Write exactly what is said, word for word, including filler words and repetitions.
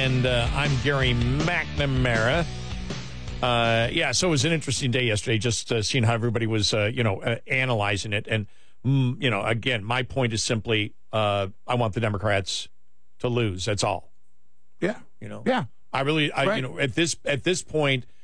and uh, I'm Gary McNamara. Uh, yeah, so it was an interesting day yesterday, just uh, seeing how everybody was, uh, you know, uh, analyzing it. And, mm, you know, again, my point is simply uh, I want the Democrats to lose. That's all. Yeah. You know? Yeah. I really, I, right. you know, at this at this point,